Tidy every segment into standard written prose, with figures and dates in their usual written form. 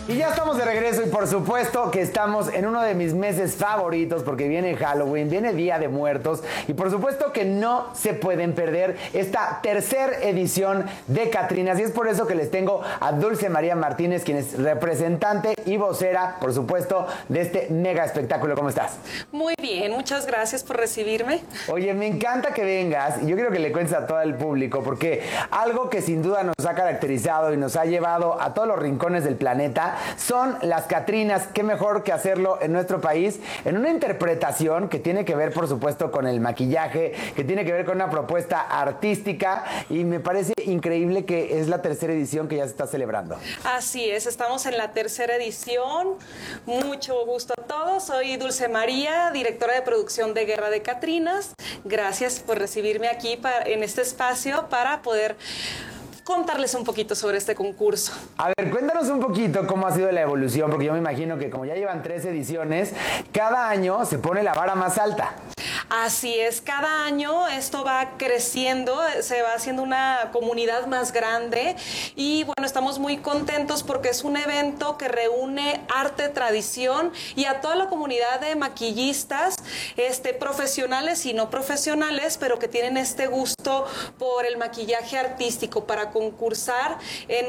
Y ya estamos de regreso y por supuesto que estamos en uno de mis meses favoritos porque viene Halloween, viene Día de Muertos y por supuesto que no se pueden perder esta tercera edición de Catrinas y es por eso que les tengo a Dulce María Martínez, quien es representante y vocera, por supuesto, de este mega espectáculo. ¿Cómo estás? Muy bien, muchas gracias por recibirme. Oye, me encanta que vengas y yo quiero que le cuentes a todo el público porque algo que sin duda nos ha caracterizado y nos ha llevado a todos los rincones del planeta son las Catrinas. Qué mejor que hacerlo en nuestro país, en una interpretación que tiene que ver, por supuesto, con el maquillaje, que tiene que ver con una propuesta artística y me parece increíble que es la tercera edición que ya se está celebrando. Así es, estamos en la tercera edición. Mucho gusto a todos. Soy Dulce María, directora de producción de Guerra de Catrinas. Gracias por recibirme aquí en este espacio para poder contarles un poquito sobre este concurso. A ver, cuéntanos un poquito cómo ha sido la evolución, porque yo me imagino que como ya llevan 3 ediciones, cada año se pone la vara más alta. Así es, cada año esto va creciendo, se va haciendo una comunidad más grande y bueno, estamos muy contentos porque es un evento que reúne arte, tradición y a toda la comunidad de maquillistas, profesionales y no profesionales, pero que tienen este gusto por el maquillaje artístico para concursar en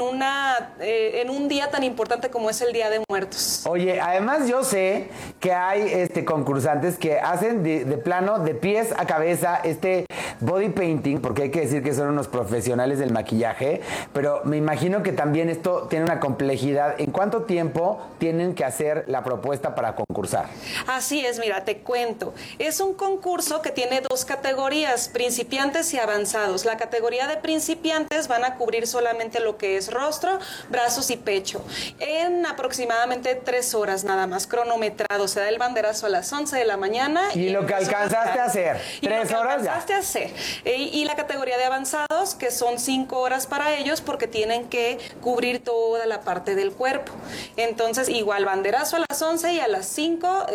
un día tan importante como es el Día de Muertos. Oye, además yo sé que hay concursantes que hacen de plano, de pies a cabeza, body painting, porque hay que decir que son unos profesionales del maquillaje, pero me imagino que también esto tiene una complejidad. ¿En cuánto tiempo tienen que hacer la propuesta para concursar? Así es, mira, te cuento. Es un concurso que tiene 2 categorías, principiantes y avanzados. La categoría de principiantes van a cubrir solamente lo que es rostro, brazos y pecho, en aproximadamente 3 horas nada más, cronometrado. Se da el banderazo a las 11 de la mañana. Y lo que alcanzaste a hacer, 3 horas ya. A hacer. Y la categoría de avanzados, que son 5 horas para ellos, porque tienen que cubrir toda la parte del cuerpo. Entonces, igual, banderazo a las 11 y a las 5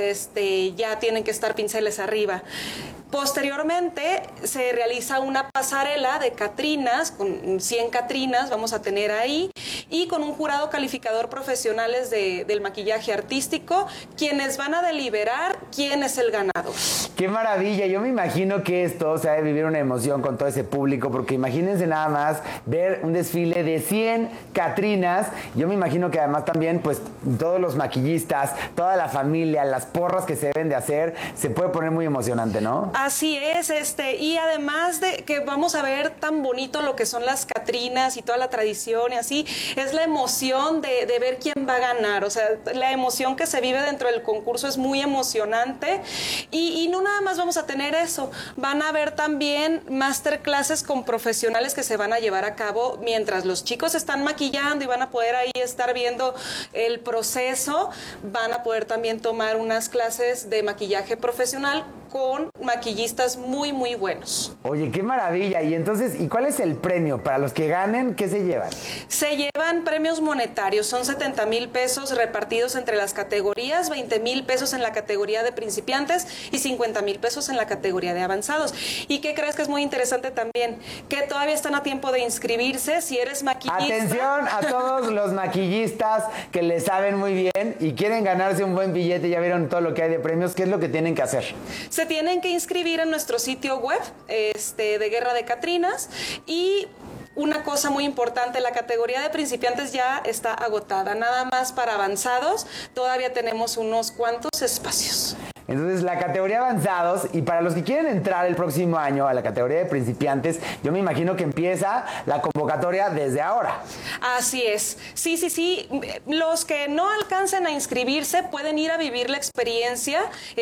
ya tienen que estar pinceles arriba. Posteriormente se realiza una pasarela de Catrinas, con 100 Catrinas vamos a tener ahí, y con un jurado calificador profesionales del maquillaje artístico, quienes van a deliberar quién es el ganador. ¡Qué maravilla! Yo me imagino que esto se ha de vivir una emoción con todo ese público, porque imagínense nada más ver un desfile de 100 Catrinas. Yo me imagino que además también, pues, todos los maquillistas, toda la familia, las porras que se deben de hacer, se puede poner muy emocionante, ¿no? Así es, y además de que vamos a ver tan bonito lo que son las Catrinas y toda la tradición y así, es la emoción de ver quién va a ganar. O sea, la emoción que se vive dentro del concurso es muy emocionante y no nada más vamos a tener eso, van a haber también masterclasses con profesionales que se van a llevar a cabo mientras los chicos están maquillando y van a poder ahí estar viendo el proceso, van a poder también tomar unas clases de maquillaje profesional con maquillistas muy, muy buenos. Oye, qué maravilla. Y entonces, ¿y cuál es el premio? Para los que ganen, ¿qué se llevan? Se llevan premios monetarios, son 70,000 pesos repartidos entre las categorías, 20,000 pesos en la categoría de principiantes y 50,000 pesos en la categoría de avanzados. ¿Y qué crees que es muy interesante también? Que todavía están a tiempo de inscribirse si eres maquillista. Atención a todos los maquillistas que le saben muy bien y quieren ganarse un buen billete, ya vieron todo lo que hay de premios, ¿qué es lo que tienen que hacer? Se tienen que inscribir en nuestro sitio web de Guerra de Catrinas y una cosa muy importante, la categoría de principiantes ya está agotada, nada más para avanzados, todavía tenemos unos cuantos espacios. Entonces, la categoría avanzados, y para los que quieren entrar el próximo año a la categoría de principiantes, yo me imagino que empieza la convocatoria desde ahora. Así es. Sí. Los que no alcancen a inscribirse pueden ir a vivir la experiencia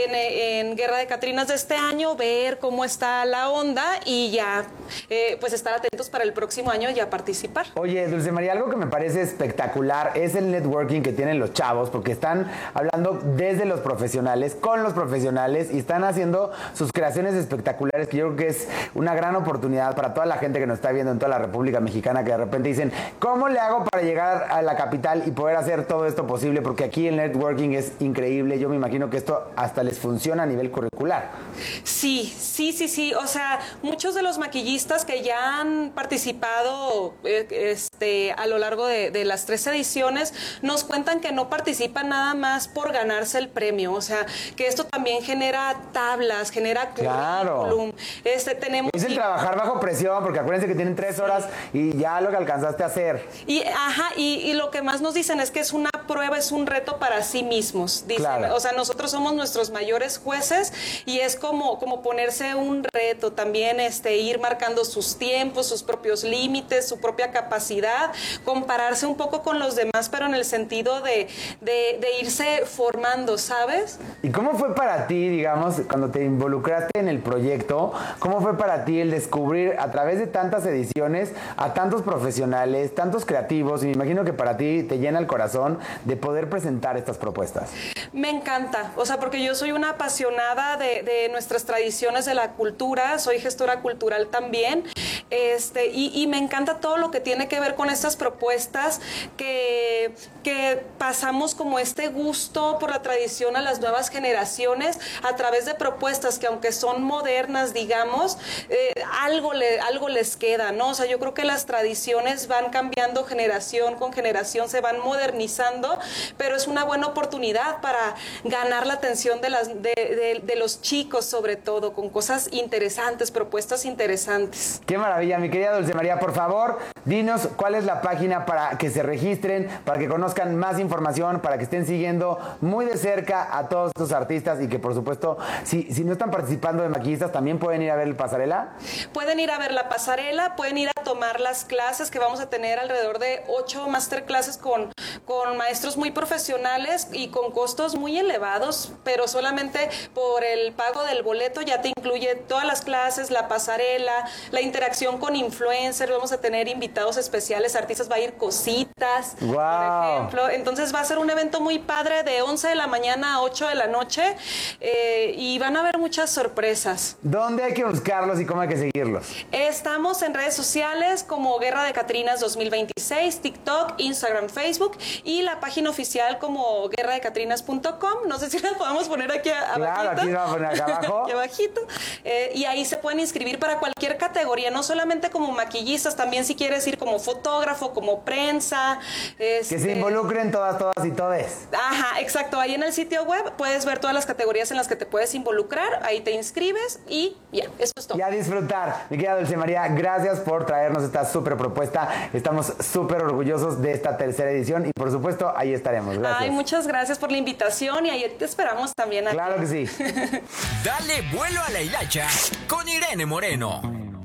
en Guerra de Catrinas de este año, ver cómo está la onda y ya, pues estar atentos para el próximo año y a participar. Oye, Dulce María, algo que me parece espectacular es el networking que tienen los chavos, porque están hablando desde los profesionales, con los profesionales y están haciendo sus creaciones espectaculares, que yo creo que es una gran oportunidad para toda la gente que nos está viendo en toda la República Mexicana, que de repente dicen, ¿cómo le hago para llegar a la capital y poder hacer todo esto posible? Porque aquí el networking es increíble. Yo me imagino que esto hasta les funciona a nivel curricular. Sí. O sea, muchos de los maquillistas que ya han participado a lo largo de las 3 ediciones nos cuentan que no participan nada más por ganarse el premio. O sea, que esto también genera tablas, genera currículum. Tenemos es el trabajar bajo presión, porque acuérdense que tienen 3 horas y ya lo que alcanzaste a hacer. Y lo que más nos dicen es que es una prueba, es un reto para sí mismos. Dicen, claro. O sea, nosotros somos nuestros mayores jueces y es como ponerse un reto también, ir marcando sus tiempos, sus propios límites, su propia capacidad, compararse un poco con los demás, pero en el sentido de irse formando, ¿sabes? ¿Y cómo fue para ti, digamos, cuando te involucraste en el proyecto, cómo fue para ti el descubrir a través de tantas ediciones a tantos profesionales, tantos creativos, y me imagino que para ti te llena el corazón de poder presentar estas propuestas? Me encanta, o sea, porque yo soy una apasionada de nuestras tradiciones de la cultura, soy gestora cultural también, y me encanta todo lo que tiene que ver con estas propuestas que pasamos como este gusto por la tradición a las nuevas generaciones a través de propuestas que aunque son modernas, digamos, algo les queda, ¿no? O sea, yo creo que las tradiciones van cambiando generación con generación, se van modernizando, pero es una buena oportunidad para ganar la atención de los chicos, sobre todo, con cosas interesantes, propuestas interesantes. ¡Qué maravilla, mi querida Dulce María! Por favor, dinos cuál es la página para que se registren, para que conozcan más información, para que estén siguiendo muy de cerca a todos estos artistas y que, por supuesto, si no están participando de maquillistas, también pueden ir a ver el pasarela. Pueden ir a ver la pasarela, pueden ir a tomar las clases, que vamos a tener alrededor de 8 masterclasses con maestros muy profesionales y con costos muy elevados, pero solamente por el pago del boleto ya te incluye todas las clases, la pasarela, la interacción con influencers, vamos a tener invitados especiales, artistas, va a ir Cositas, wow, por ejemplo. Entonces va a ser un evento muy padre de 11 de la mañana a 8 de la noche y van a haber muchas sorpresas. ¿Dónde hay que buscarlos y cómo hay que seguirlos? Estamos en redes sociales como Guerra de Catrinas 2026, TikTok, Instagram, Facebook y la página oficial como guerradecatrinas.com. No sé si la podemos poner aquí abajito. Claro, aquí vamos a poner acá abajo. Aquí abajito. Y ahí se pueden inscribir para cualquier categoría, no solamente como maquillistas, también si quieres ir como fotógrafo, como prensa. Que se involucren todas y todes. Ajá, exacto. Ahí en el sitio web puedes ver todas las categorías en las que te puedes involucrar. Ahí te inscribes y ya, eso es todo. Y a disfrutar. Mi querida Dulce María, gracias por traernos esta súper propuesta. Estamos súper orgullosos de esta tercera edición y, por supuesto, ahí estaremos. Gracias. Ay, muchas gracias por la invitación y ahí te esperamos también. Claro que sí. Dale vuelo a la hilacha con Irene Moreno.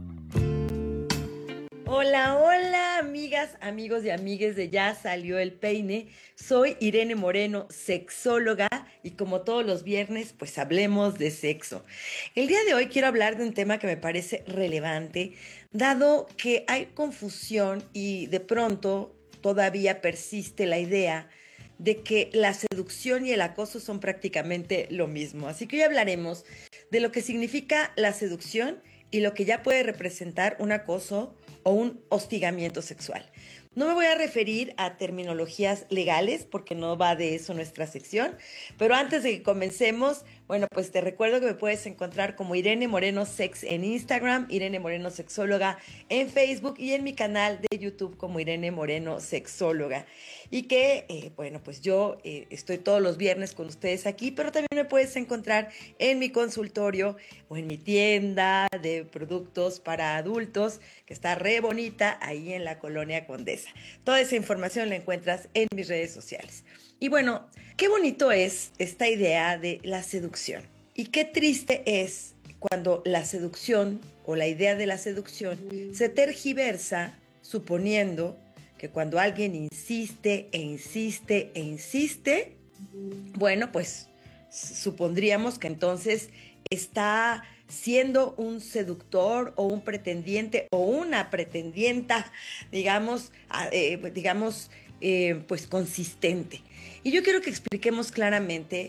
Hola, hola, amigas, amigos y amigues de Ya Salió el Peine. Soy Irene Moreno, sexóloga, y como todos los viernes, pues hablemos de sexo. El día de hoy quiero hablar de un tema que me parece relevante, dado que hay confusión y de pronto todavía persiste la idea de que la seducción y el acoso son prácticamente lo mismo. Así que hoy hablaremos de lo que significa la seducción y lo que ya puede representar un acoso o un hostigamiento sexual. No me voy a referir a terminologías legales porque no va de eso nuestra sección, pero antes de que comencemos, bueno, pues te recuerdo que me puedes encontrar como Irene Moreno Sex en Instagram, Irene Moreno Sexóloga en Facebook y en mi canal de YouTube como Irene Moreno Sexóloga. Y que, bueno, pues yo estoy todos los viernes con ustedes aquí, pero también me puedes encontrar en mi consultorio o en mi tienda de productos para adultos, que está re bonita ahí en la Colonia Condesa. Toda esa información la encuentras en mis redes sociales. Y bueno, qué bonito es esta idea de la seducción. Y qué triste es cuando la seducción o la idea de la seducción se tergiversa suponiendo que cuando alguien insiste e insiste e insiste, bueno, pues supondríamos que entonces está siendo un seductor o un pretendiente o una pretendienta, digamos, pues consistente. Y yo quiero que expliquemos claramente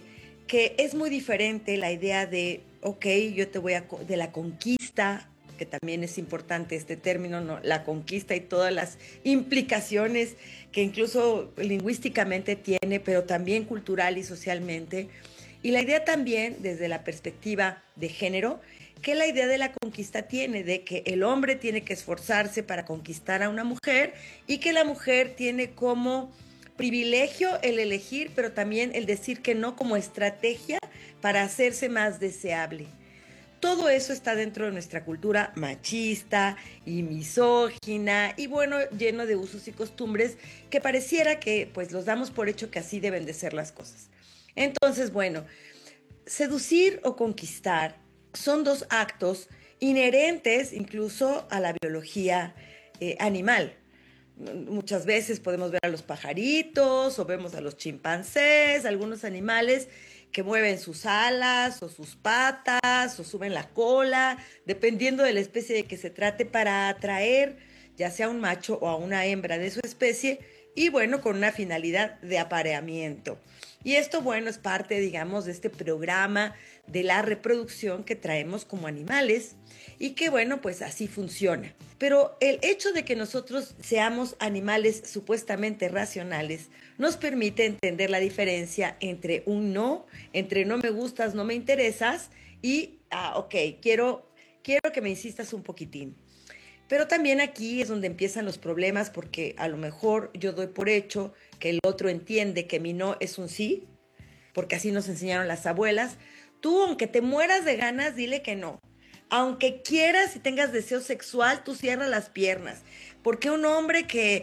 que es muy diferente la idea de, ok, yo te voy de la conquista, que también es importante este término, ¿no? La conquista y todas las implicaciones que incluso lingüísticamente tiene, pero también cultural y socialmente. Y la idea también, desde la perspectiva de género, que la idea de la conquista tiene, de que el hombre tiene que esforzarse para conquistar a una mujer y que la mujer tiene como privilegio el elegir, pero también el decir que no como estrategia para hacerse más deseable. Todo eso está dentro de nuestra cultura machista y misógina y bueno, lleno de usos y costumbres que pareciera que pues los damos por hecho que así deben de ser las cosas. Entonces, bueno, seducir o conquistar son dos actos inherentes incluso a la biología animal. Muchas veces podemos ver a los pajaritos o vemos a los chimpancés, algunos animales que mueven sus alas o sus patas o suben la cola, dependiendo de la especie de que se trate para atraer ya sea a un macho o a una hembra de su especie y bueno, con una finalidad de apareamiento. Y esto, bueno, es parte, digamos, de este programa de la reproducción que traemos como animales y que, bueno, pues así funciona. Pero el hecho de que nosotros seamos animales supuestamente racionales nos permite entender la diferencia entre un no, entre no me gustas, no me interesas y, ok, quiero que me insistas un poquitín. Pero también aquí es donde empiezan los problemas porque a lo mejor yo doy por hecho que el otro entiende que mi no es un sí, porque así nos enseñaron las abuelas. Tú, aunque te mueras de ganas, dile que no. Aunque quieras y tengas deseo sexual, tú cierra las piernas. Porque un hombre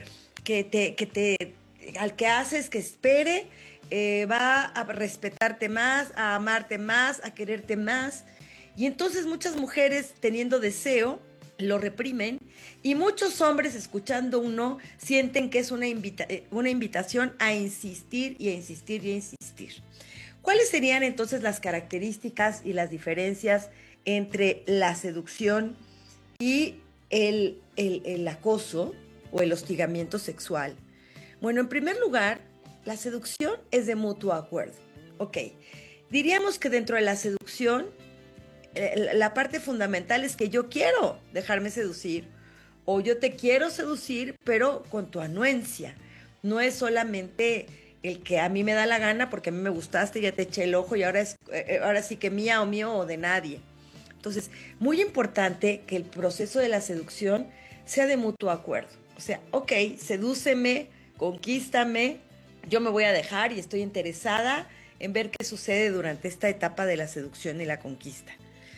al que haces que espere, va a respetarte más, a amarte más, a quererte más. Y entonces muchas mujeres teniendo deseo, lo reprimen y muchos hombres escuchando un no sienten que es una invitación a insistir y a insistir y a insistir. ¿Cuáles serían entonces las características y las diferencias entre la seducción y el acoso o el hostigamiento sexual? Bueno, en primer lugar, la seducción es de mutuo acuerdo. Ok, diríamos que dentro de la seducción la parte fundamental es que yo quiero dejarme seducir o yo te quiero seducir, pero con tu anuencia. No es solamente el que a mí me da la gana porque a mí me gustaste, ya te eché el ojo y ahora sí que mía o mío o de nadie. Entonces, muy importante que el proceso de la seducción sea de mutuo acuerdo. O sea, ok, sedúceme, conquístame, yo me voy a dejar y estoy interesada en ver qué sucede durante esta etapa de la seducción y la conquista.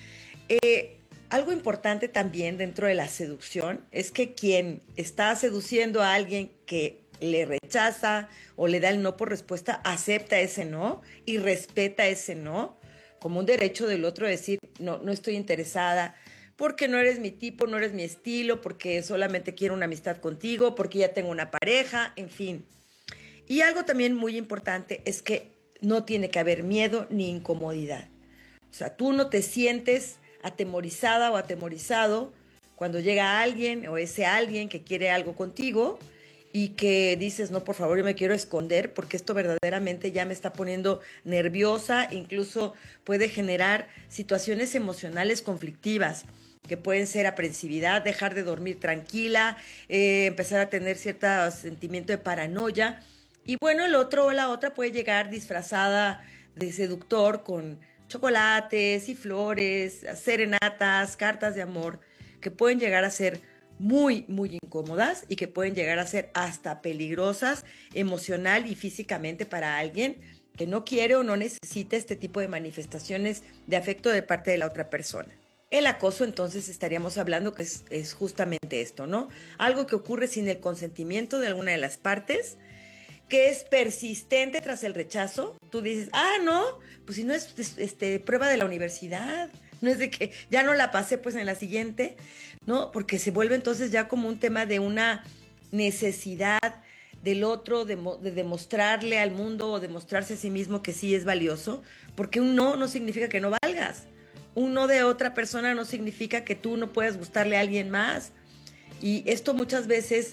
Algo importante también dentro de la seducción es que quien está seduciendo a alguien que le rechaza o le da el no por respuesta, acepta ese no y respeta ese no como un derecho del otro a decir, no estoy interesada porque no eres mi tipo, no eres mi estilo, porque solamente quiero una amistad contigo, porque ya tengo una pareja, en fin. Y algo también muy importante es que no tiene que haber miedo ni incomodidad. O sea, tú no te sientes atemorizada o atemorizado cuando llega alguien o ese alguien que quiere algo contigo y que dices, no, por favor, yo me quiero esconder porque esto verdaderamente ya me está poniendo nerviosa, incluso puede generar situaciones emocionales conflictivas que pueden ser aprensividad, dejar de dormir tranquila, empezar a tener cierto sentimiento de paranoia. Y bueno, el otro o la otra puede llegar disfrazada de seductor con chocolates y flores, serenatas, cartas de amor, que pueden llegar a ser muy, muy incómodas y que pueden llegar a ser hasta peligrosas emocional y físicamente para alguien que no quiere o no necesita este tipo de manifestaciones de afecto de parte de la otra persona. El acoso, entonces, estaríamos hablando que es justamente esto, ¿no? Algo que ocurre sin el consentimiento de alguna de las partes, que es persistente tras el rechazo. Tú dices, no, pues si no es prueba de la universidad, no es de que ya no la pasé pues en la siguiente, ¿no? Porque se vuelve entonces ya como un tema de una necesidad del otro de demostrarle al mundo o demostrarse a sí mismo que sí es valioso, porque un no significa que no valgas. Un no de otra persona no significa que tú no puedas gustarle a alguien más. Y esto muchas veces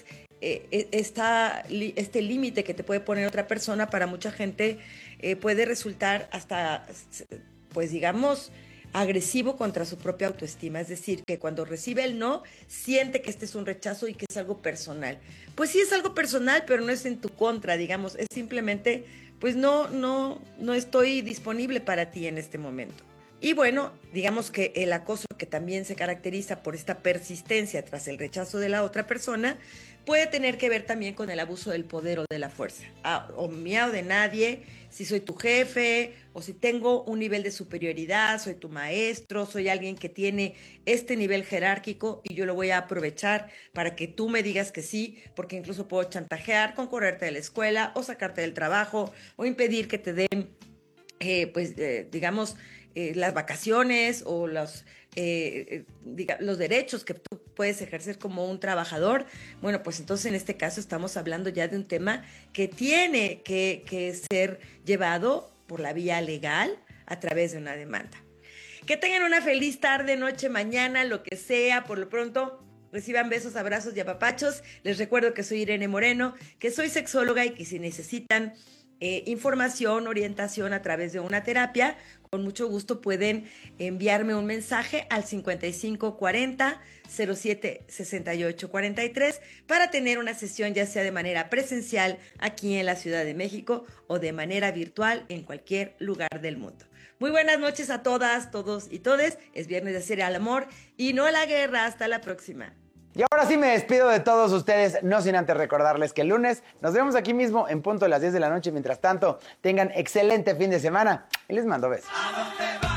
este límite que te puede poner otra persona para mucha gente puede resultar hasta, pues digamos, agresivo contra su propia autoestima. Es decir, que cuando recibe el no, siente que este es un rechazo y que es algo personal. Pues sí es algo personal, pero no es en tu contra, digamos, es simplemente, pues no estoy disponible para ti en este momento. Y bueno, digamos que el acoso, que también se caracteriza por esta persistencia tras el rechazo de la otra persona, puede tener que ver también con el abuso del poder o de la fuerza. O mía o de nadie, si soy tu jefe o si tengo un nivel de superioridad, soy tu maestro, soy alguien que tiene este nivel jerárquico y yo lo voy a aprovechar para que tú me digas que sí, porque incluso puedo chantajear con correrte de la escuela o sacarte del trabajo o impedir que te den, digamos, las vacaciones o los derechos que tú puedes ejercer como un trabajador. Bueno, pues entonces en este caso estamos hablando ya de un tema que tiene que ser llevado por la vía legal a través de una demanda. Que tengan una feliz tarde, noche, mañana, lo que sea. Por lo pronto, reciban besos, abrazos y apapachos. Les recuerdo que soy Irene Moreno, que soy sexóloga y que si necesitan información, orientación a través de una terapia, con mucho gusto pueden enviarme un mensaje al 5540 07 68 43 para tener una sesión ya sea de manera presencial aquí en la Ciudad de México o de manera virtual en cualquier lugar del mundo. Muy buenas noches a todas, todos y todes. Es viernes de hacer al amor y no a la guerra. Hasta la próxima. Y ahora sí me despido de todos ustedes, no sin antes recordarles que el lunes nos vemos aquí mismo en punto de las 10 de la noche. Mientras tanto, tengan excelente fin de semana y les mando besos.